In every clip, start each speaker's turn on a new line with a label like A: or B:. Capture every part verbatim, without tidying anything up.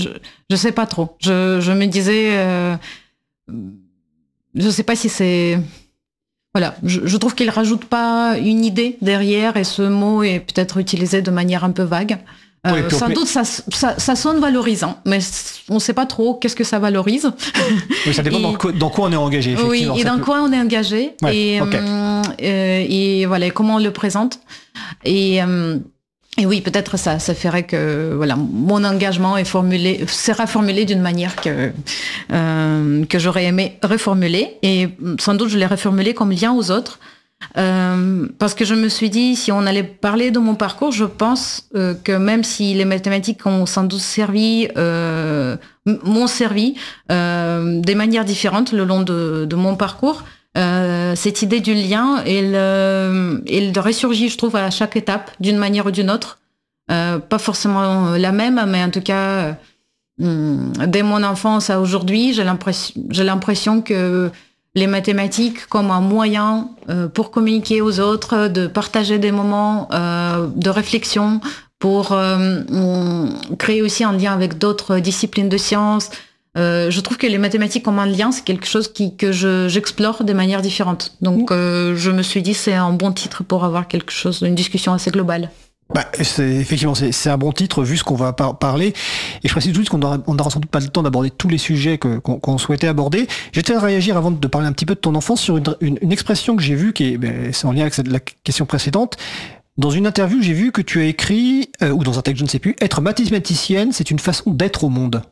A: je, je sais pas trop. Je, je me disais, euh, je sais pas si c'est, voilà, je, je trouve qu'il rajoute pas une idée derrière et ce mot est peut-être utilisé de manière un peu vague. Euh,
B: oui,
A: sans doute ça, ça, ça sonne valorisant, mais on ne sait pas trop qu'est-ce que ça valorise.
B: Oui, ça dépend et, dans, quoi, dans quoi on est engagé.
A: Oui, et dans peut... quoi on est engagé
B: ouais,
A: et,
B: okay.
A: euh, et voilà comment on le présente. Et, euh, et oui, peut-être ça, ça ferait que voilà mon engagement est formulé, sera formulé d'une manière que euh, que j'aurais aimé reformuler et sans doute je l'ai reformulé comme lien aux autres. Euh, parce que je me suis dit, si on allait parler de mon parcours, je pense euh, que même si les mathématiques ont sans doute servi, euh, m'ont servi euh, des manières différentes le long de, de mon parcours, euh, cette idée du lien, elle, euh, elle ressurgit, je trouve, à chaque étape, d'une manière ou d'une autre. Euh, pas forcément la même, mais en tout cas, euh, dès mon enfance à aujourd'hui, j'ai l'impression, j'ai l'impression que les mathématiques comme un moyen euh, pour communiquer aux autres, de partager des moments euh, de réflexion, pour euh, créer aussi un lien avec d'autres disciplines de sciences. Euh, je trouve que les mathématiques comme un lien, c'est quelque chose qui, que je, j'explore de manière différente. Donc euh, je me suis dit c'est un bon titre pour avoir quelque chose, une discussion assez globale.
B: Bah, c'est, effectivement, c'est, c'est un bon titre vu ce qu'on va par- parler. Et je précise tout de suite qu'on n'aura on aura sans doute pas le temps d'aborder tous les sujets que, qu'on, qu'on souhaitait aborder. J'étais à réagir avant de parler un petit peu de ton enfance sur une, une, une expression que j'ai vue, qui est, ben, c'est en lien avec cette, la question précédente. Dans une interview, j'ai vu que tu as écrit, euh, ou dans un texte, je ne sais plus, être mathématicienne, c'est une façon d'être au monde.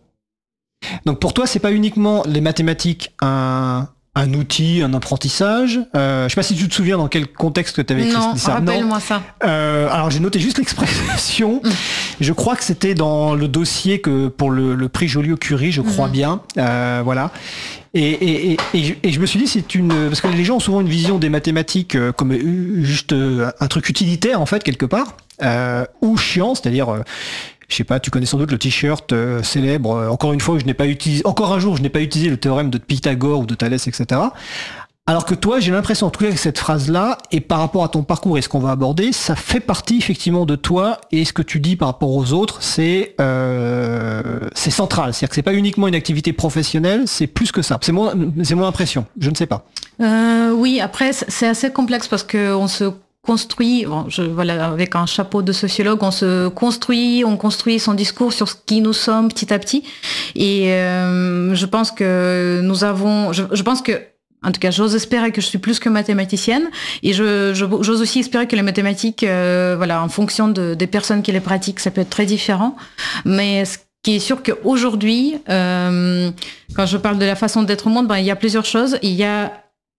B: Donc pour toi, c'est pas uniquement les mathématiques un... un outil, un apprentissage. Euh, je sais pas si tu te souviens dans quel contexte tu avais écrit
A: non,
B: ça.
A: Rappelle-moi
B: non,
A: ça.
B: Euh, alors j'ai noté juste l'expression. Mmh. Je crois que c'était dans le dossier que pour le, le prix Joliot-Curie, je crois mmh. bien. Euh, voilà. Et, et, et, et, et je me suis dit, c'est une parce que les gens ont souvent une vision des mathématiques comme juste un truc utilitaire en fait quelque part, euh, ou chiant, c'est-à-dire. Euh, Je sais pas, tu connais sans doute le t-shirt euh, célèbre. Euh, encore une fois, je n'ai pas utilisé, encore un jour, je n'ai pas utilisé le théorème de Pythagore ou de Thalès, et cetera. Alors que toi, j'ai l'impression, en tout cas, que cette phrase-là, et par rapport à ton parcours et ce qu'on va aborder, ça fait partie effectivement de toi. Et ce que tu dis par rapport aux autres, c'est euh, c'est central. C'est-à-dire que c'est pas uniquement une activité professionnelle, c'est plus que ça. C'est mon, c'est mon impression. Je ne sais pas.
A: Euh, oui, après, c'est assez complexe parce que on se construit, bon, je, voilà, avec un chapeau de sociologue, on se construit, on construit son discours sur ce qui nous sommes petit à petit. Et euh, je pense que nous avons, je, je pense que, en tout cas, j'ose espérer que je suis plus que mathématicienne. Et je, je j'ose aussi espérer que les mathématiques, euh, voilà, en fonction de, des personnes qui les pratiquent, ça peut être très différent. Mais ce qui est sûr qu'aujourd'hui, euh, quand je parle de la façon d'être au monde, ben, il y a plusieurs choses. Il y a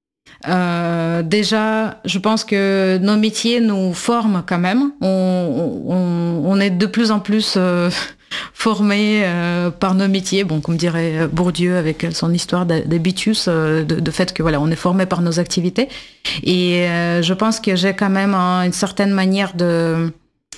A: Euh, déjà, je pense que nos métiers nous forment quand même. On, on, on est de plus en plus euh, formés euh, par nos métiers. Bon, comme dirait Bourdieu avec son histoire d'habitus, euh, de, de fait que voilà, on est formé par nos activités. Et euh, je pense que j'ai quand même un, une certaine manière de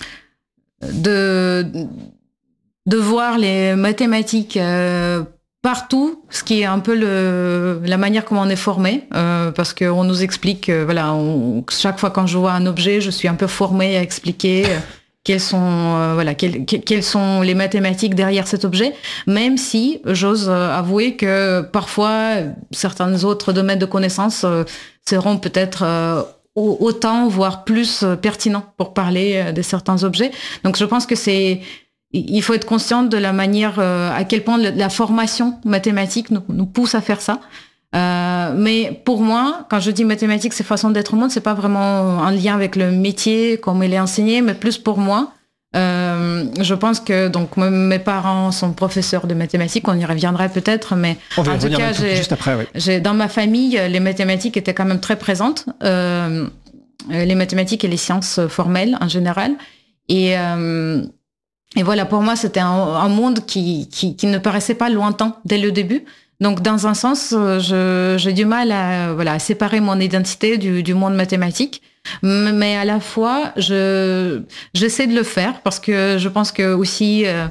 A: de de voir les mathématiques. Euh, Partout, ce qui est un peu le, la manière comment on est formé, euh, parce qu'on nous explique, euh, voilà, on, chaque fois quand je vois un objet, je suis un peu formée à expliquer euh, quelles sont, euh, voilà, quelles, quelles sont les mathématiques derrière cet objet, même si j'ose avouer que parfois certains autres domaines de connaissances euh, seront peut-être euh, autant, voire plus pertinents pour parler de certains objets. Donc je pense que c'est il faut être conscient de la manière, euh, à quel point la formation mathématique nous, nous pousse à faire ça. Euh, mais pour moi, quand je dis mathématiques, c'est façon d'être au monde, c'est pas vraiment un lien avec le métier comme il est enseigné, mais plus pour moi. Euh, je pense que donc mes parents sont professeurs de mathématiques, on y reviendra peut-être, mais
B: on va
A: en tout cas, j'ai,
B: juste après, oui.
A: j'ai dans ma famille, les mathématiques étaient quand même très présentes, euh, les mathématiques et les sciences formelles en général, et euh, Et voilà, pour moi, c'était un, un monde qui, qui, qui ne paraissait pas lointain dès le début. Donc, dans un sens, je, j'ai du mal à, voilà, à séparer mon identité du, du monde mathématique. Mais à la fois, je, j'essaie de le faire parce que je pense que aussi, euh,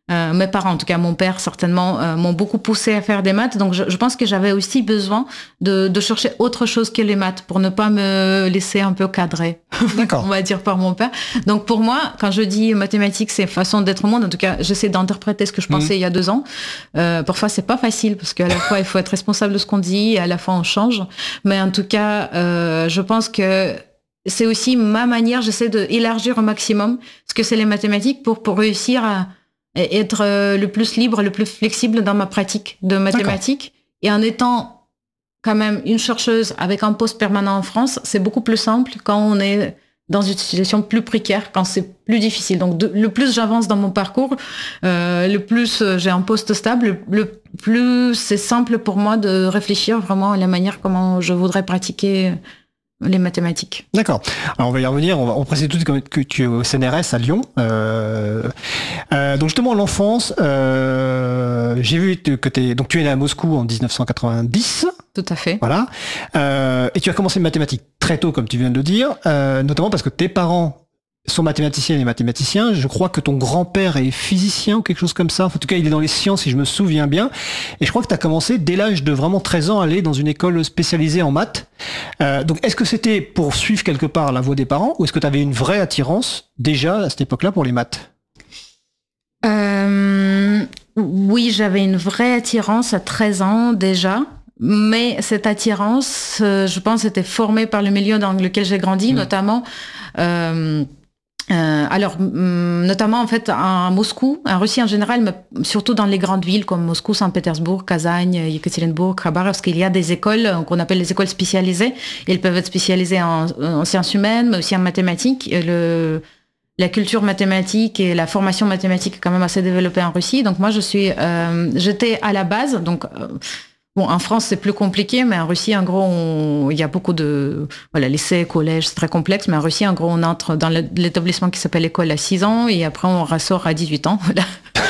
A: Euh, mes parents, en tout cas mon père certainement, euh, m'ont beaucoup poussé à faire des maths. Donc je, je pense que j'avais aussi besoin de, de chercher autre chose que les maths pour ne pas me laisser un peu cadrer,
B: D'accord.
A: on va dire, par mon père. Donc pour moi, quand je dis mathématiques, c'est façon d'être au monde. En tout cas, j'essaie d'interpréter ce que je pensais mmh. il y a deux ans. Euh, parfois, c'est pas facile parce qu'à la fois il faut être responsable de ce qu'on dit et à la fois on change. Mais en tout cas, euh, je pense que c'est aussi ma manière. J'essaie d'élargir au maximum ce que c'est les mathématiques pour pour réussir à et être le plus libre, le plus flexible dans ma pratique de mathématiques. D'accord. Et en étant quand même une chercheuse avec un poste permanent en France, c'est beaucoup plus simple quand on est dans une situation plus précaire, quand c'est plus difficile. Donc de, le plus j'avance dans mon parcours, euh, le plus j'ai un poste stable, le plus c'est simple pour moi de réfléchir vraiment à la manière comment je voudrais pratiquer les mathématiques.
B: D'accord. Alors on va y revenir. On va on précise tout de suite que tu es au C N R S à Lyon. Euh, euh, donc justement l'enfance, euh, j'ai vu que t'es donc tu es né à Moscou en dix-neuf cent quatre-vingt-dix.
A: Tout à fait.
B: Voilà. Euh, et tu as commencé les mathématiques très tôt, comme tu viens de le dire, euh, notamment parce que tes parents sont mathématiciennes et mathématiciens. Je crois que ton grand-père est physicien ou quelque chose comme ça. En tout cas, il est dans les sciences, si je me souviens bien. Et je crois que tu as commencé dès l'âge de vraiment treize ans à aller dans une école spécialisée en maths. Euh, donc, est-ce que c'était pour suivre quelque part la voie des parents ou est-ce que tu avais une vraie attirance déjà à cette époque-là pour les maths ?
A: euh, Oui, j'avais une vraie attirance à treize ans déjà. Mais cette attirance, euh, je pense, était formée par le milieu dans lequel j'ai grandi, mmh. notamment... Euh, Euh, alors, m- notamment en fait à Moscou, en Russie en général, mais surtout dans les grandes villes comme Moscou, Saint-Pétersbourg, Kazagne, Yekaterinbourg, Khabarovsk, il y a des écoles qu'on appelle les écoles spécialisées. Elles peuvent être spécialisées en, en sciences humaines, mais aussi en mathématiques. Et le, la culture mathématique et la formation mathématique est quand même assez développée en Russie. Donc moi, je suis, euh, j'étais à la base, donc. Euh, Bon, en France, c'est plus compliqué, mais en Russie, en gros, on... il y a beaucoup de... Voilà, lycée, collège, c'est très complexe, mais en Russie, en gros, on entre dans l'établissement qui s'appelle l'école à six ans, et après, on ressort à dix-huit ans. Voilà.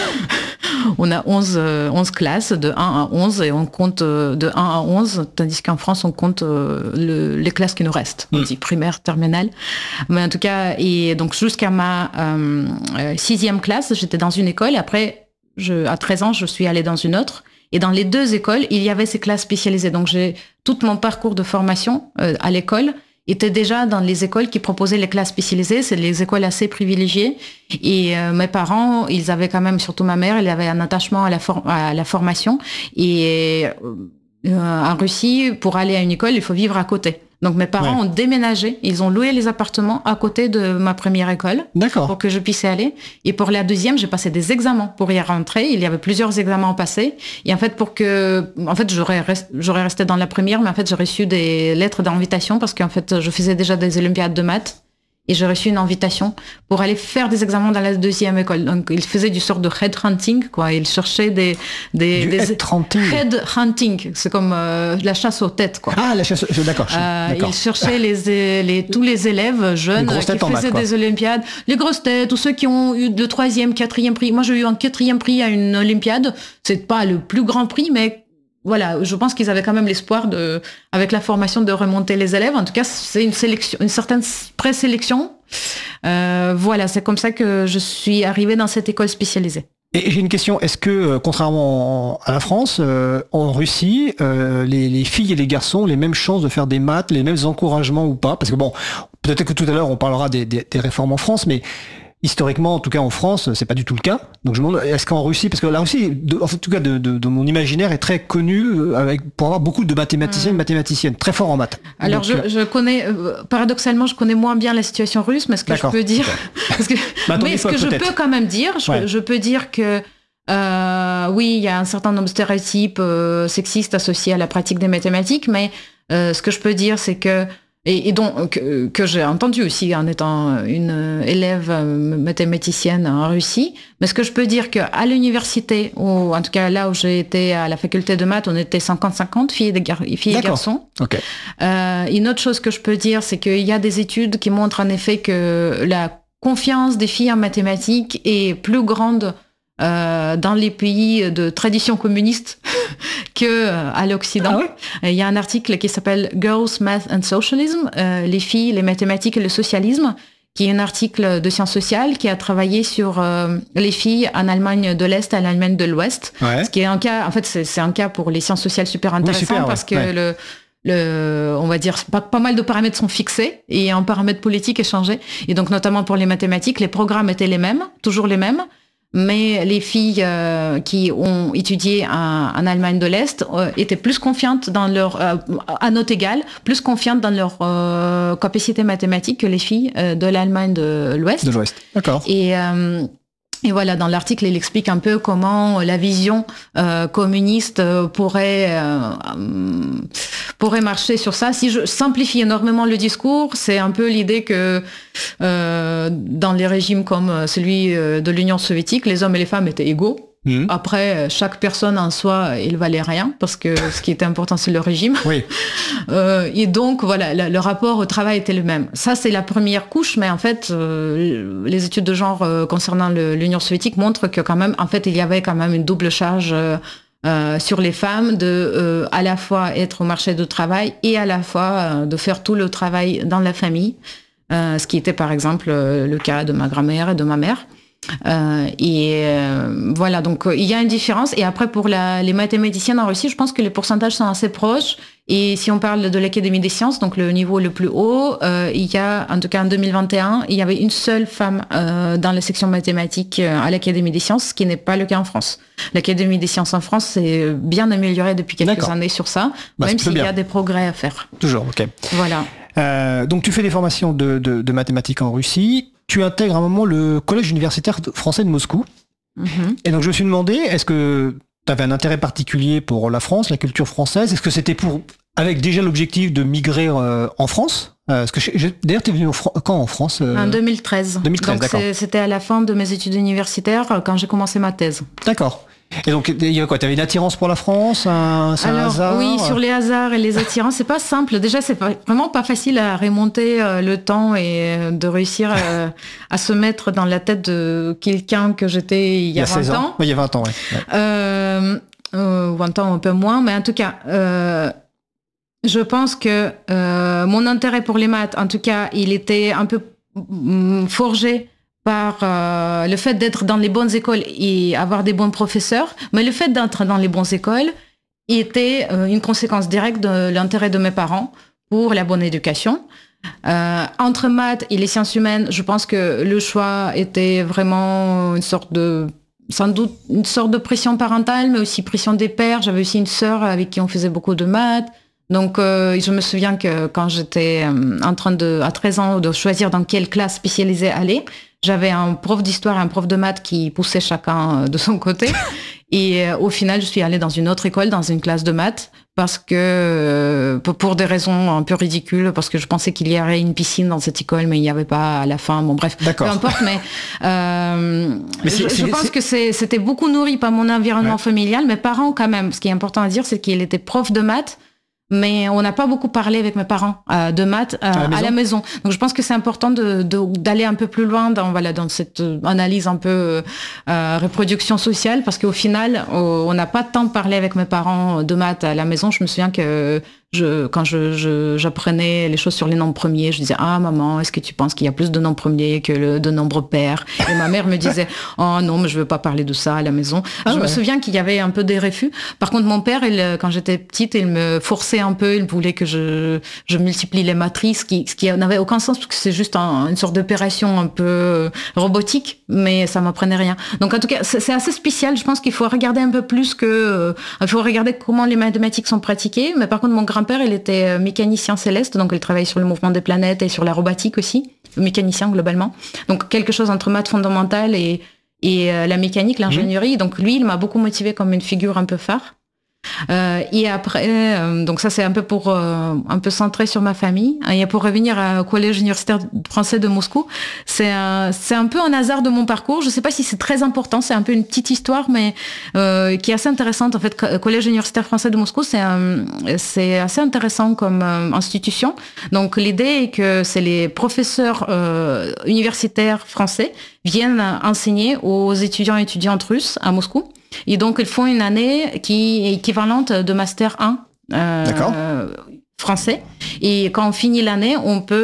A: On a onze, onze classes, de un à onze, et on compte de un à onze, tandis qu'en France, on compte le, les classes qui nous restent. On dit primaire, terminale. Mais en tout cas, et donc jusqu'à ma euh, sixième classe, j'étais dans une école, et après, je, à treize ans, je suis allée dans une autre. Et dans les deux écoles, il y avait ces classes spécialisées. Donc, j'ai tout mon parcours de formation euh, à l'école était déjà dans les écoles qui proposaient les classes spécialisées. C'est les écoles assez privilégiées. Et euh, mes parents, ils avaient quand même, surtout ma mère, elle avait un attachement à la, for- à la formation. Et euh, en Russie, pour aller à une école, il faut vivre à côté. Donc mes parents ouais. ont déménagé, ils ont loué les appartements à côté de ma première école.
B: D'accord.
A: Pour que je puisse y aller. Et pour la deuxième, j'ai passé des examens pour y rentrer. Il y avait plusieurs examens à passer. Et en fait, pour que, en fait, j'aurais rest... j'aurais resté dans la première, mais en fait, j'ai reçu des lettres d'invitation parce qu'en fait, je faisais déjà des olympiades de maths. Et j'ai reçu une invitation pour aller faire des examens dans la deuxième école. Donc, il faisait du sort de headhunting, quoi. Il cherchait des... des,
B: du
A: des
B: headhunting.
A: Headhunting. C'est comme euh, la chasse aux têtes, quoi.
B: Ah, la chasse aux... D'accord.
A: Euh,
B: d'accord.
A: Il cherchait les, les, tous les élèves jeunes qui faisaient maths, des olympiades. Les grosses têtes, tous ceux qui ont eu le troisième, quatrième prix. Moi, j'ai eu un quatrième prix à une olympiade. C'est pas le plus grand prix, mais... Voilà, je pense qu'ils avaient quand même l'espoir de, avec la formation, de remonter les élèves. En tout cas, c'est une sélection, une certaine présélection. Euh, voilà, c'est comme ça que je suis arrivée dans cette école spécialisée.
B: Et j'ai une question, est-ce que, contrairement à la France, euh, en Russie, euh, les, les filles et les garçons ont les mêmes chances de faire des maths, les mêmes encouragements ou pas? Parce que bon, peut-être que tout à l'heure on parlera des, des, des réformes en France, mais historiquement, en tout cas en France, c'est pas du tout le cas. Donc je me demande, est-ce qu'en Russie, parce que la Russie, de, en tout cas de, de, de mon imaginaire, est très connue avec, pour avoir beaucoup de mathématiciens et mmh. mathématiciennes, très forts en maths.
A: Alors Donc, je, je connais, euh, paradoxalement, je connais moins bien la situation russe, mais ce que D'accord. je peux dire, parce que, bah, mais ce que je peux quand même dire, je, ouais. je peux dire que euh, oui, il y a un certain nombre de stéréotypes euh, sexistes associés à la pratique des mathématiques, mais euh, ce que je peux dire, c'est que Et, et donc, que, que j'ai entendu aussi en étant une élève mathématicienne en Russie. Mais ce que je peux dire qu'à l'université, ou en tout cas là où j'ai été à la faculté de maths, on était cinquante cinquante, filles et, gar- filles et garçons.
B: Okay.
A: Euh, une autre chose que je peux dire, c'est qu'il y a des études qui montrent en effet que la confiance des filles en mathématiques est plus grande Euh, dans les pays de tradition communiste que euh, à l'Occident. Ah ouais? Il y a un article qui s'appelle Girls, Math and Socialism, euh, les filles, les mathématiques et le socialisme, qui est un article de sciences sociales qui a travaillé sur euh, les filles en Allemagne de l'Est et en Allemagne de l'Ouest. Ouais. Ce qui est un cas, en fait, c'est, c'est un cas pour les sciences sociales super intéressant, oui, super, parce ouais. que ouais. le Le, on va dire, pas, pas mal de paramètres sont fixés et un paramètre politique est changé. Et donc, notamment pour les mathématiques, les programmes étaient les mêmes, toujours les mêmes, mais les filles euh, qui ont étudié en, en Allemagne de l'Est euh, étaient plus confiantes dans leur, euh, à note égale, plus confiantes dans leur euh, capacité mathématique que les filles euh, de l'Allemagne de l'Ouest.
B: De l'Ouest, d'accord.
A: Et euh, Et voilà, dans l'article, il explique un peu comment la vision euh, communiste pourrait euh, pourrait marcher sur ça. Si je simplifie énormément le discours, c'est un peu l'idée que euh, dans les régimes comme celui de l'Union soviétique, les hommes et les femmes étaient égaux. Mmh. Après, chaque personne en soi, il valait rien, parce que ce qui était important, c'est le régime.
B: Oui.
A: Euh, et donc, voilà, le, le rapport au travail était le même. Ça, c'est la première couche, mais en fait, euh, les études de genre euh, concernant le, l'Union soviétique montrent que quand même, en fait, il y avait quand même une double charge euh, euh, sur les femmes de euh, à la fois être au marché du travail et à la fois euh, de faire tout le travail dans la famille, euh, ce qui était par exemple euh, le cas de ma grand-mère et de ma mère. Euh, et euh, voilà, donc euh, il y a une différence. Et après, pour la, les mathématiciennes en Russie, je pense que les pourcentages sont assez proches. Et si on parle de l'Académie des sciences, donc le niveau le plus haut, euh, il y a, en tout cas en deux mille vingt et un, il y avait une seule femme euh, dans la section mathématiques euh, à l'Académie des sciences, ce qui n'est pas le cas en France. L'Académie des sciences en France s'est bien améliorée depuis quelques D'accord. années sur ça, bah, même s'il bien. y a des progrès à faire.
B: Toujours, ok.
A: Voilà.
B: Euh, donc tu fais des formations de, de, de mathématiques en Russie. Tu intègres à un moment le collège universitaire français de Moscou. Mmh. Et donc je me suis demandé, est-ce que tu avais un intérêt particulier pour la France, la culture française ? Est-ce que c'était pour, avec déjà l'objectif de migrer euh, en France ? euh, parce que je, je, D'ailleurs, tu es venu en Fran- quand en France euh...
A: En deux mille treize.
B: deux mille treize,
A: donc
B: d'accord.
A: C'est, c'était à la fin de mes études universitaires, quand j'ai commencé ma thèse.
B: D'accord. Et donc, il y a quoi ? Tu avais une attirance pour la France, un, c'est
A: Alors,
B: un hasard ?
A: Oui, sur les hasards et les attirances, c'est pas simple. Déjà, c'est pas, vraiment pas facile à remonter euh, le temps et euh, de réussir euh, à se mettre dans la tête de quelqu'un que j'étais il y a, il y a vingt ans.
B: Oui, il y a vingt ans, oui. Ouais.
A: Euh, euh, vingt ans, un peu moins, mais en tout cas, euh, je pense que euh, mon intérêt pour les maths, en tout cas, il était un peu forgé par euh, le fait d'être dans les bonnes écoles et avoir des bons professeurs, mais le fait d'être dans les bonnes écoles était euh, une conséquence directe de l'intérêt de mes parents pour la bonne éducation. Euh, entre maths et les sciences humaines, je pense que le choix était vraiment une sorte de, sans doute une sorte de pression parentale, mais aussi pression des pères. J'avais aussi une sœur avec qui on faisait beaucoup de maths. Donc, euh, je me souviens que quand j'étais euh, en train de, à treize ans, de choisir dans quelle classe spécialisée aller, j'avais un prof d'histoire et un prof de maths qui poussaient chacun de son côté. Et euh, au final, je suis allée dans une autre école, dans une classe de maths, parce que, euh, pour des raisons un peu ridicules, parce que je pensais qu'il y aurait une piscine dans cette école, mais il n'y avait pas à la fin. Bon, bref,
B: D'accord.
A: peu importe, mais, euh, mais je, je pense c'est... que c'est, c'était beaucoup nourri par mon environnement ouais. familial. Mes parents, quand même, ce qui est important à dire, c'est qu'il était prof de maths, mais on n'a pas beaucoup parlé avec mes parents euh, de maths euh, à, la à la maison. Donc je pense que c'est important de, de, d'aller un peu plus loin dans, voilà, dans cette analyse un peu euh, reproduction sociale, parce qu'au final, on n'a pas tant parlé avec mes parents de maths à la maison. Je me souviens que je, quand je, je, j'apprenais les choses sur les nombres premiers, je disais « Ah maman, est-ce que tu penses qu'il y a plus de nombres premiers que le, de nombres pairs ?» Et ma mère me disait « Oh non, mais je veux pas parler de ça à la maison. Ah » Je ouais. me souviens qu'il y avait un peu des refus. Par contre, mon père, il, quand j'étais petite, il me forçait un peu, il voulait que je, je multiplie les matrices, qui, ce qui n'avait aucun sens, parce que c'est juste un, une sorte d'opération un peu robotique, mais ça m'apprenait rien. Donc en tout cas, c'est, c'est assez spécial. Je pense qu'il faut regarder un peu plus que... Euh, il faut regarder comment les mathématiques sont pratiquées, mais par contre, mon grand Grand-père, il était mécanicien céleste, donc il travaillait sur le mouvement des planètes et sur la robotique aussi, mécanicien globalement. Donc quelque chose entre maths fondamentales et, et euh, la mécanique, l'ingénierie. Mmh. Donc lui, il m'a beaucoup motivée comme une figure un peu phare. Euh, et après, euh, donc ça c'est un peu pour euh, un peu centré sur ma famille. Et pour revenir au collège universitaire français de Moscou, c'est un, c'est un peu un hasard de mon parcours. Je sais pas si c'est très important, c'est un peu une petite histoire, mais euh, qui est assez intéressante. En fait, collège universitaire français de Moscou, c'est un, c'est assez intéressant comme euh, institution. Donc l'idée est que c'est les professeurs euh, universitaires français viennent enseigner aux étudiants et étudiantes russes à Moscou. Et donc, ils font une année qui est équivalente de Master un euh, français. Et quand on finit l'année, on peut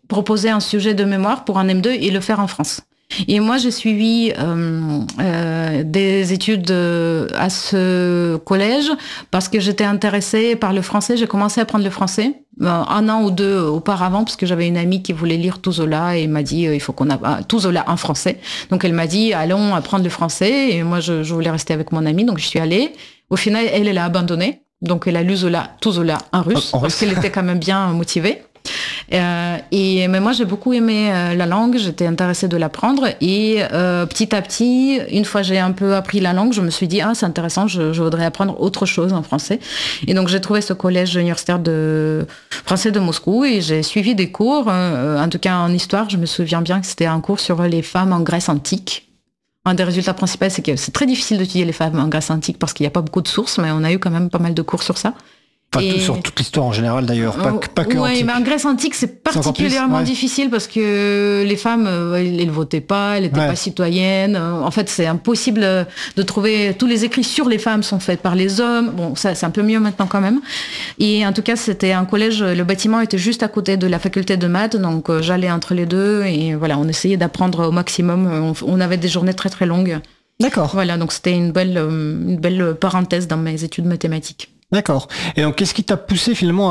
A: proposer un sujet de mémoire pour un M deux et le faire en France. Et moi, j'ai suivi euh, euh, des études euh, à ce collège parce que j'étais intéressée par le français. J'ai commencé à apprendre le français euh, un an ou deux auparavant parce que j'avais une amie qui voulait lire tout Zola et elle m'a dit euh, il faut qu'on a ah, tout Zola en français. Donc elle m'a dit allons apprendre le français et moi je, je voulais rester avec mon amie donc je suis allée. Au final, elle, elle a abandonné. Donc elle a lu Zola, tout Zola en russe en parce qu'elle était quand même bien motivée. Euh, et mais moi j'ai beaucoup aimé euh, la langue, j'étais intéressée de l'apprendre et euh, petit à petit, une fois j'ai un peu appris la langue, je me suis dit ah c'est intéressant, je, je voudrais apprendre autre chose en français. Et donc j'ai trouvé ce collège universitaire de français de Moscou et j'ai suivi des cours. Euh, en tout cas en histoire, je me souviens bien que c'était un cours sur les femmes en Grèce antique. Un des résultats principaux, c'est que c'est très difficile d'étudier les femmes en Grèce antique parce qu'il n'y a pas beaucoup de sources, mais on a eu quand même pas mal de cours sur ça.
B: Enfin, et... tout, sur toute l'histoire en général d'ailleurs, pas, pas que
A: ouais,
B: antique.
A: Mais en Grèce antique, c'est particulièrement plus, ouais. difficile parce que les femmes, elles ne votaient pas, elles n'étaient ouais. pas citoyennes. En fait, c'est impossible de trouver... Tous les écrits sur les femmes sont faits par les hommes. Bon, ça, c'est un peu mieux maintenant quand même. Et en tout cas, c'était un collège, le bâtiment était juste à côté de la faculté de maths, donc j'allais entre les deux et voilà, on essayait d'apprendre au maximum. On, on avait des journées très très longues.
B: D'accord.
A: Voilà, donc c'était une belle, une belle parenthèse dans mes études mathématiques.
B: D'accord. Et donc, qu'est-ce qui t'a poussé finalement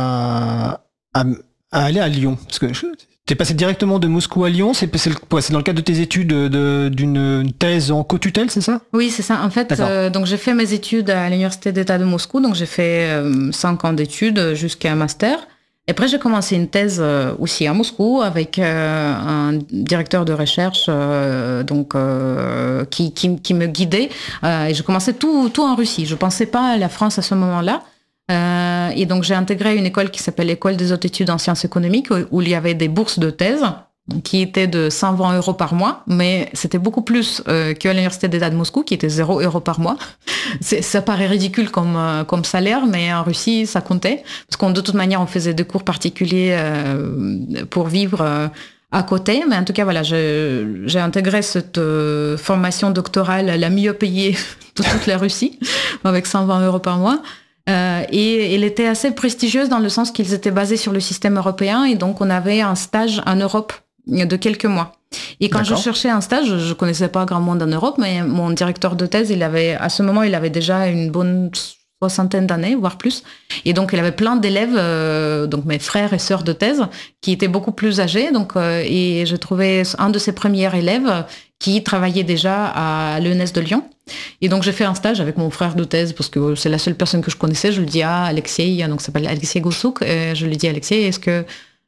B: à, à, à aller à Lyon ? Parce que t'es passé directement de Moscou à Lyon, c'est, c'est, c'est dans le cadre de tes études de, d'une thèse en co-tutelle, c'est ça ?
A: Oui, c'est ça. En fait, euh, donc j'ai fait mes études à l'Université d'État de Moscou, donc j'ai fait euh, cinq ans d'études jusqu'à un master. Et après, j'ai commencé une thèse euh, aussi à Moscou avec euh, un directeur de recherche euh, donc, euh, qui, qui, qui me guidait. Euh, et je commençais tout, tout en Russie. Je ne pensais pas à la France à ce moment-là. Euh, et donc, j'ai intégré une école qui s'appelle l'École des hautes études en sciences économiques, où, où il y avait des bourses de thèse qui étaient de cent vingt euros par mois, mais c'était beaucoup plus euh, qu'à l'Université d'État de Moscou, qui était zéro euros par mois. C'est, ça paraît ridicule comme, euh, comme salaire, mais en Russie, ça comptait. Parce qu'on, de toute manière, on faisait des cours particuliers euh, pour vivre euh, à côté. Mais en tout cas, voilà, je, j'ai intégré cette euh, formation doctorale la mieux payée de toute la Russie, avec cent vingt euros par mois. Euh, et elle était assez prestigieuse dans le sens qu'ils étaient basés sur le système européen. Et donc, on avait un stage en Europe de quelques mois. Et quand D'accord. je cherchais un stage, je ne connaissais pas grand monde en Europe, mais mon directeur de thèse, il avait, à ce moment, il avait déjà une bonne soixantaine d'années, voire plus. Et donc, il avait plein d'élèves, euh, donc mes frères et sœurs de thèse, qui étaient beaucoup plus âgés. Donc, euh, et je trouvais un de ses premiers élèves qui travaillait déjà à l'E N S de Lyon. Et donc, j'ai fait un stage avec mon frère de thèse, parce que c'est la seule personne que je connaissais. Je lui dis à Alexei, donc ça s'appelle Alexei Goussouk, et je lui dis, Alexei, est-ce que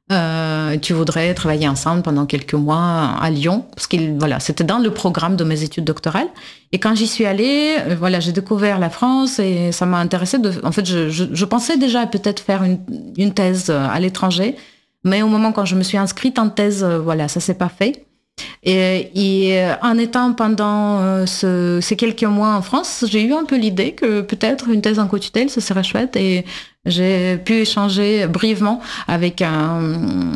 A: Euh, tu voudrais travailler ensemble pendant quelques mois à Lyon, parce que voilà, c'était dans le programme de mes études doctorales. Et quand j'y suis allée, euh, voilà, j'ai découvert la France et ça m'a intéressée. De, en fait, je, je, je pensais déjà peut-être faire une, une thèse à l'étranger, mais au moment quand je me suis inscrite en thèse, euh, voilà, ça s'est pas fait. Et, et en étant pendant euh, ce, ces quelques mois en France, j'ai eu un peu l'idée que peut-être une thèse en co-tutelle, ce serait chouette. Et j'ai pu échanger brièvement avec un,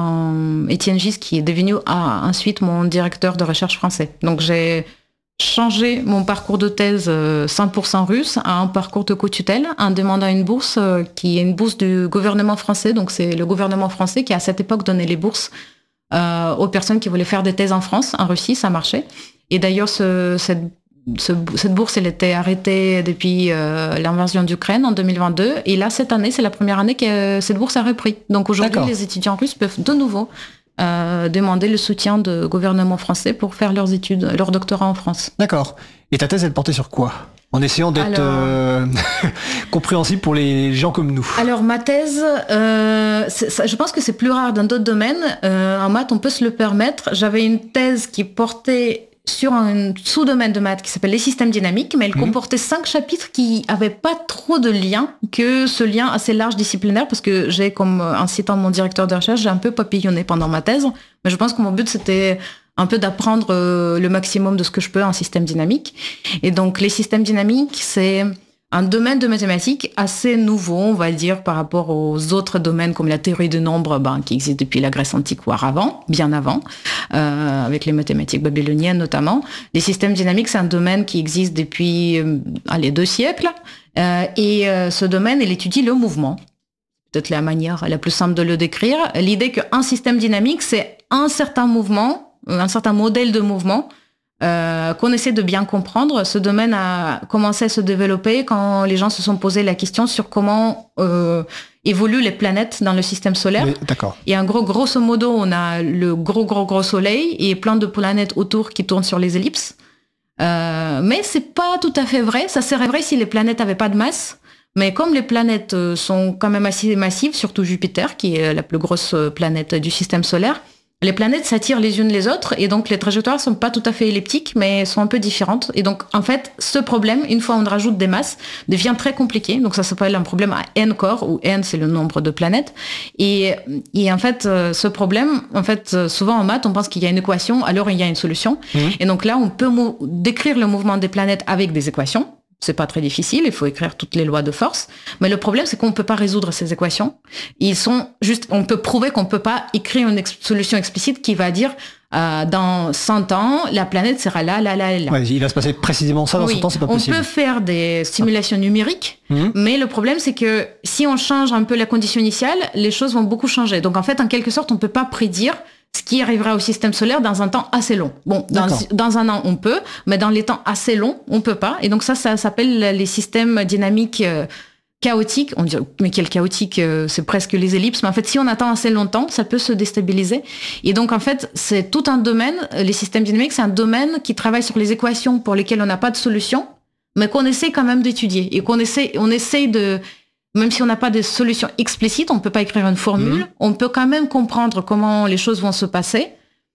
A: un Étienne Gis qui est devenu ah, ensuite mon directeur de recherche français. Donc j'ai changé mon parcours de thèse cent pour cent russe à un parcours de co-tutelle en demandant une bourse qui est une bourse du gouvernement français. Donc c'est le gouvernement français qui à cette époque donnait les bourses Euh, aux personnes qui voulaient faire des thèses en France. En Russie, ça marchait. Et d'ailleurs, ce, cette, ce, cette bourse, elle était arrêtée depuis euh, l'invasion d'Ukraine en deux mille vingt-deux. Et là, cette année, c'est la première année que cette bourse a repris. Donc aujourd'hui, D'accord. les étudiants russes peuvent de nouveau euh, demander le soutien du gouvernement français pour faire leurs études, leur doctorat en France.
B: D'accord. Et ta thèse, elle portait sur quoi ? En essayant d'être alors, euh, compréhensible pour les gens comme nous.
A: Alors, ma thèse, euh, ça, je pense que c'est plus rare dans d'autres domaines. Euh, en maths, on peut se le permettre. J'avais une thèse qui portait sur un sous-domaine de maths qui s'appelle les systèmes dynamiques, mais elle mmh. comportait cinq chapitres qui n'avaient pas trop de lien que ce lien assez large disciplinaire, parce que j'ai, comme en citant mon directeur de recherche, j'ai un peu papillonné pendant ma thèse. Mais je pense que mon but, c'était un peu d'apprendre euh, le maximum de ce que je peux en système dynamique. Et donc, les systèmes dynamiques, c'est un domaine de mathématiques assez nouveau, on va dire, par rapport aux autres domaines comme la théorie des nombres, ben, qui existe depuis la Grèce antique, voire avant, bien avant, euh, avec les mathématiques babyloniennes notamment. Les systèmes dynamiques, c'est un domaine qui existe depuis, euh, allez, deux siècles. Euh, et euh, ce domaine, il étudie le mouvement. peut-être la manière la plus simple de le décrire. L'idée qu'un système dynamique, c'est un certain mouvement, un certain modèle de mouvement euh, qu'on essaie de bien comprendre. Ce domaine a commencé à se développer quand les gens se sont posé la question sur comment euh, évoluent les planètes dans le système solaire.
B: Oui, d'accord.
A: Et en gros, grosso modo, on a le gros, gros, gros soleil et plein de planètes autour qui tournent sur les ellipses. Euh, mais c'est pas tout à fait vrai. Ça serait vrai si les planètes n'avaient pas de masse. Mais comme les planètes sont quand même assez massives, surtout Jupiter, qui est la plus grosse planète du système solaire, les planètes s'attirent les unes les autres et donc les trajectoires sont pas tout à fait elliptiques, mais sont un peu différentes. Et donc, en fait, ce problème, une fois on rajoute des masses, devient très compliqué. Donc, ça s'appelle un problème à n corps, où n, c'est le nombre de planètes. Et, et en fait, ce problème, en fait, souvent en maths, on pense qu'il y a une équation, alors il y a une solution. Mmh. Et donc là, on peut mou- décrire le mouvement des planètes avec des équations. C'est pas très difficile, il faut écrire toutes les lois de force. Mais le problème, c'est qu'on ne peut pas résoudre ces équations. Ils sont juste, on peut prouver qu'on ne peut pas écrire une ex- solution explicite qui va dire euh, dans cent ans, la planète sera là, là, là, là.
B: Ouais, il va se passer précisément ça dans
A: oui,
B: cent ans, c'est pas
A: on
B: possible.
A: On peut faire des simulations numériques,
B: mmh.
A: mais le problème, c'est que si on change un peu la condition initiale, les choses vont beaucoup changer. Donc en fait, en quelque sorte, on ne peut pas prédire ce qui arrivera au système solaire dans un temps assez long. Bon, dans, dans un an, on peut, mais dans les temps assez longs, on peut pas. Et donc ça, ça s'appelle les systèmes dynamiques euh, chaotiques. On dit, mais quel chaotique, euh, c'est presque les ellipses. Mais en fait, si on attend assez longtemps, ça peut se déstabiliser. Et donc, en fait, c'est tout un domaine. Les systèmes dynamiques, c'est un domaine qui travaille sur les équations pour lesquelles on n'a pas de solution, mais qu'on essaie quand même d'étudier. Et qu'on essaie, on essaie de... Même si on n'a pas de solution explicite, on ne peut pas écrire une formule, mmh. on peut quand même comprendre comment les choses vont se passer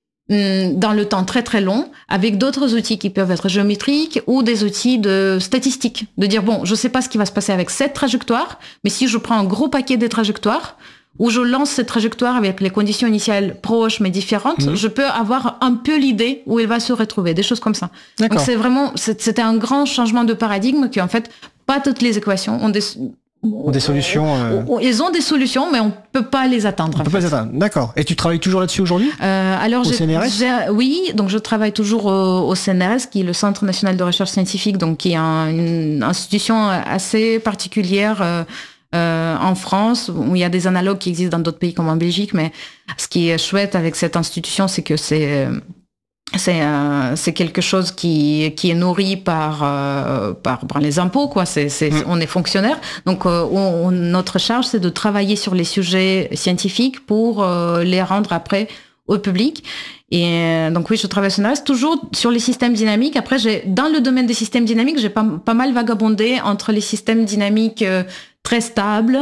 A: hum, dans le temps très très long, avec d'autres outils qui peuvent être géométriques ou des outils de statistiques. De dire, bon, je ne sais pas ce qui va se passer avec cette trajectoire, mais si je prends un gros paquet de trajectoires, où je lance cette trajectoire avec les conditions initiales proches mais différentes, mmh. je peux avoir un peu l'idée où elle va se retrouver, des choses comme ça.
B: D'accord.
A: Donc c'est vraiment, c'était un grand changement de paradigme qui en fait, pas toutes les équations ont des...
B: Des solutions. Euh...
A: Ils ont des solutions, mais on peut pas les atteindre.
B: On peut pas les atteindre. D'accord. Et tu travailles toujours là-dessus aujourd'hui ?
A: euh, Alors,
B: au
A: j'ai,
B: C N R S
A: j'ai, oui, donc je travaille toujours au, au C N R S, qui est le Centre national de recherche scientifique, donc qui est un, une institution assez particulière euh, euh, en France, où il y a des analogues qui existent dans d'autres pays comme en Belgique. Mais ce qui est chouette avec cette institution, c'est que c'est C'est, euh, c'est quelque chose qui, qui est nourri par, euh, par, par les impôts, quoi. C'est, c'est, mmh. On est fonctionnaire. Donc, euh, on, notre charge, c'est de travailler sur les sujets scientifiques pour euh, les rendre après au public. Et euh, donc, oui, je travaille sur le toujours sur les systèmes dynamiques. Après, j'ai, dans le domaine des systèmes dynamiques, j'ai pas, pas mal vagabondé entre les systèmes dynamiques euh, très stables,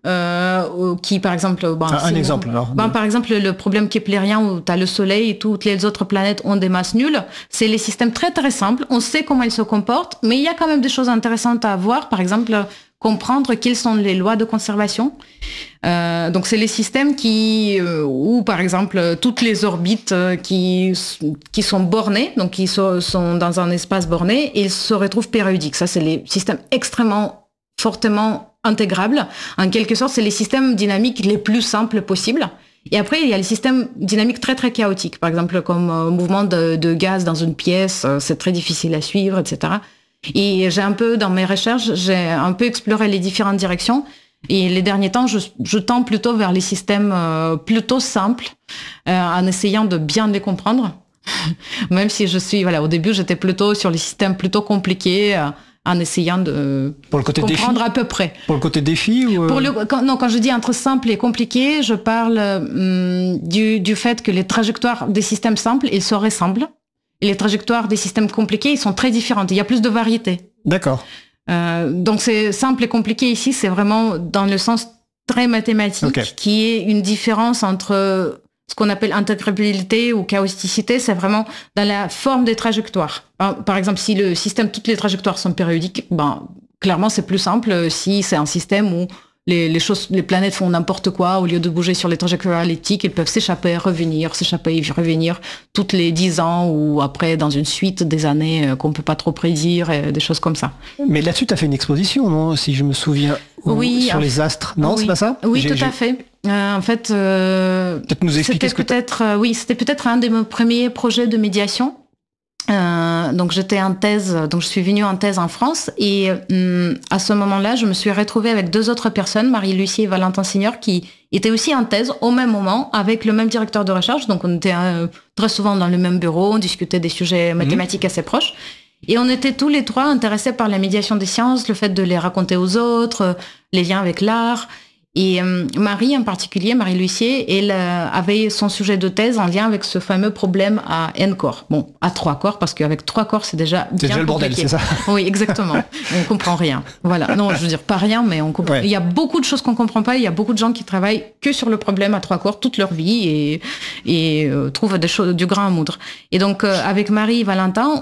A: euh, qui, par exemple...
B: Ben, un un exemple, alors.
A: Ben, par exemple, le problème keplérien où tu as le Soleil et toutes les autres planètes ont des masses nulles, c'est les systèmes très, très simples. On sait comment ils se comportent, mais il y a quand même des choses intéressantes à voir. Par exemple, comprendre quelles sont les lois de conservation. Euh, donc, c'est les systèmes qui... Euh, où, par exemple, toutes les orbites euh, qui, qui sont bornées, donc qui so, sont dans un espace borné, et ils se retrouvent périodiques. Ça, c'est les systèmes extrêmement, fortement intégrables. En quelque sorte, c'est les systèmes dynamiques les plus simples possibles. Et après, il y a les systèmes dynamiques très, très chaotiques. Par exemple, comme euh, mouvement de, de gaz dans une pièce, euh, c'est très difficile à suivre, et cetera. Et j'ai un peu, dans mes recherches, j'ai un peu exploré les différentes directions. Et les derniers temps, je, je tends plutôt vers les systèmes euh, plutôt simples, euh, en essayant de bien les comprendre. Même si je suis, voilà, au début, j'étais plutôt sur les systèmes plutôt compliqués, euh, en essayant de
B: pour le côté
A: comprendre
B: défi,
A: à peu près.
B: Pour le côté défi ou euh...
A: pour le, quand, non, quand je dis entre simple et compliqué, je parle hum, du, du fait que les trajectoires des systèmes simples, ils se ressemblent. Et les trajectoires des systèmes compliqués, ils sont très différentes. Il y a plus de variété.
B: D'accord.
A: Euh, donc c'est simple et compliqué ici, c'est vraiment dans le sens très mathématique, okay. Qui est une différence entre ce qu'on appelle intégrabilité ou chaoticité, c'est vraiment dans la forme des trajectoires. Par exemple, si le système, toutes les trajectoires sont périodiques, ben, clairement c'est plus simple si c'est un système où les, les, choses, les planètes font n'importe quoi, au lieu de bouger sur les trajectoires elliptiques, elles peuvent s'échapper, revenir, s'échapper, revenir toutes les dix ans ou après dans une suite des années qu'on ne peut pas trop prédire, et des choses comme ça.
B: Mais là-dessus, tu as fait une exposition, non, si je me souviens,
A: oui,
B: sur
A: en...
B: les astres, non,
A: oui.
B: C'est pas ça?
A: Oui,
B: j'ai,
A: tout
B: j'ai...
A: à fait. Euh, en fait, euh,
B: peut-être nous expliquer
A: c'était
B: ce que
A: peut-être, euh, oui, c'était peut-être un de mes premiers projets de médiation. Euh, donc j'étais en thèse, donc je suis venue en thèse en France et hum, à ce moment-là, je me suis retrouvée avec deux autres personnes, Marie Lucier et Valentin Signor, qui étaient aussi en thèse au même moment avec le même directeur de recherche. Donc on était euh, très souvent dans le même bureau, on discutait des sujets mathématiques mmh. assez proches. Et on était tous les trois intéressés par la médiation des sciences, le fait de les raconter aux autres, les liens avec l'art. Et euh, Marie en particulier, Marie Lucier, elle euh, avait son sujet de thèse en lien avec ce fameux problème à n corps. Bon, à trois corps, parce qu'avec trois corps, c'est déjà bien
B: C'est déjà le bordel,
A: compliqué.
B: C'est ça.
A: Oui, exactement. On comprend rien. Voilà. Non, je veux dire pas rien, mais on comprend. Ouais. Il y a beaucoup de choses qu'on comprend pas. Il y a beaucoup de gens qui travaillent que sur le problème à trois corps toute leur vie et, et euh, trouvent des choses, du grain à moudre. Et donc, euh, avec Marie et Valentin,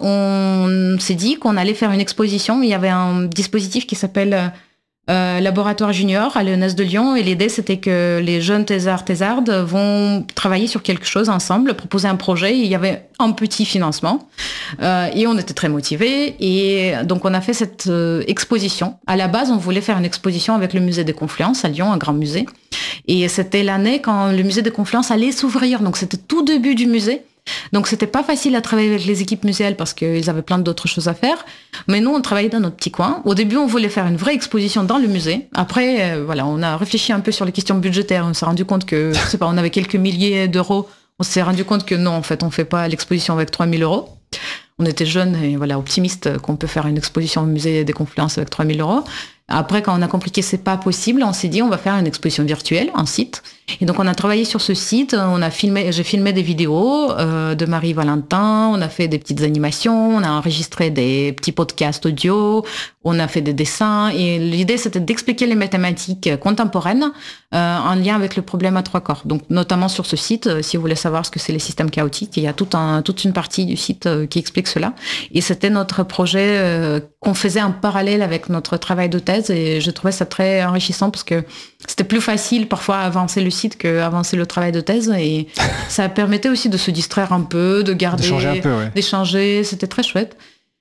A: on s'est dit qu'on allait faire une exposition. Il y avait un dispositif qui s'appelle euh, Euh, laboratoire junior à l'E N S de Lyon et l'idée c'était que les jeunes thésards thésardes vont travailler sur quelque chose ensemble, proposer un projet. Il y avait un petit financement euh, et on était très motivés et donc on a fait cette euh, exposition. À la base on voulait faire une exposition avec le musée des Confluences à Lyon, un grand musée, et c'était l'année quand le musée des Confluences allait s'ouvrir, donc c'était tout début du musée. Donc c'était pas facile à travailler avec les équipes muséales parce qu'ils avaient plein d'autres choses à faire. Mais nous, on travaillait dans notre petit coin. Au début, on voulait faire une vraie exposition dans le musée. Après, euh, voilà, on a réfléchi un peu sur les questions budgétaires. On s'est rendu compte que, je sais pas, on avait quelques milliers d'euros. On s'est rendu compte que non, en fait, on fait pas l'exposition avec trois mille euros. On était jeunes et voilà, optimistes qu'on peut faire une exposition au musée des Confluences avec trois mille euros. Après, quand on a compris que c'est pas possible, on s'est dit on va faire une exposition virtuelle, un site. Et donc on a travaillé sur ce site, on a filmé, j'ai filmé des vidéos euh, de Marie Valentin, on a fait des petites animations, on a enregistré des petits podcasts audio, on a fait des dessins. Et l'idée c'était d'expliquer les mathématiques contemporaines euh, en lien avec le problème à trois corps. Donc notamment sur ce site, euh, si vous voulez savoir ce que c'est les systèmes chaotiques, il y a tout un, toute une partie du site euh, qui explique cela. Et c'était notre projet euh, qu'on faisait en parallèle avec notre travail de thèse. Et je trouvais ça très enrichissant parce que c'était plus facile parfois à avancer le site qu'avancer le travail de thèse et ça permettait aussi de se distraire un peu, de garder,
B: d'échanger un peu, ouais.
A: d'échanger, c'était très chouette.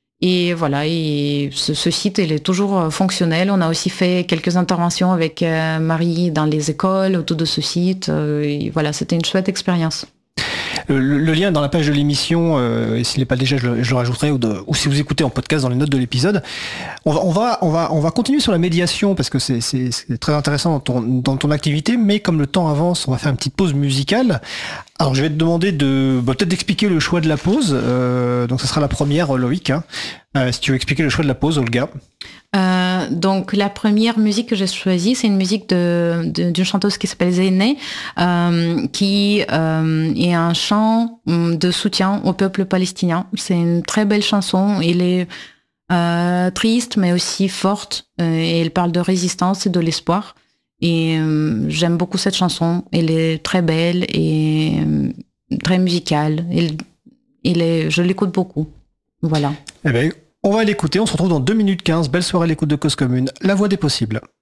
A: Et voilà, et ce, ce site, il est toujours fonctionnel. On a aussi fait quelques interventions avec euh, Marie dans les écoles autour de ce site. Euh, et voilà, c'était une chouette expérience.
B: Le, le lien dans la page de l'émission, euh, et s'il n'est pas déjà, je le, je le rajouterai, ou, de, ou si vous écoutez en podcast dans les notes de l'épisode. On va, on va, on va, on va continuer sur la médiation parce que c'est, c'est, c'est très intéressant dans ton, dans ton activité, mais comme le temps avance, on va faire une petite pause musicale. Alors, je vais te demander de, bah, peut-être d'expliquer le choix de la pause. Euh, donc, ça sera la première, Loïc. Hein. Euh, si tu veux expliquer le choix de la pause, Olga.
A: Euh, donc la première musique que j'ai choisie, c'est une musique de, de, d'une chanteuse qui s'appelle Zéné, euh, qui euh, est un chant de soutien au peuple palestinien. C'est une très belle chanson. Elle est euh, triste, mais aussi forte. Et elle parle de résistance et de l'espoir. Et euh, j'aime beaucoup cette chanson. Elle est très belle et euh, très musicale. Elle, elle est, je l'écoute beaucoup. Voilà.
B: Eh ben, on va l'écouter, on se retrouve dans deux minutes quinze. Belle soirée à l'écoute de Cause Commune, la voix des possibles.